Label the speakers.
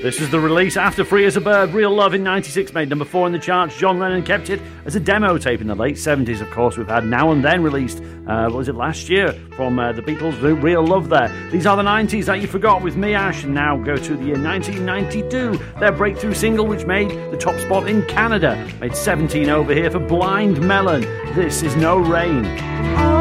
Speaker 1: This is the release after Free as a Bird. Real Love in 96 made number 4 in the charts. John Lennon kept it as a demo tape in the late 70s. Of course, we've had Now and Then released, was it last year, from the Beatles, the Real Love there. These are the 90s that you forgot with me, Ash, and now go to the year 1992. Their breakthrough single, which made the top spot in Canada, made 17 over here for Blind Melon. This is No Rain.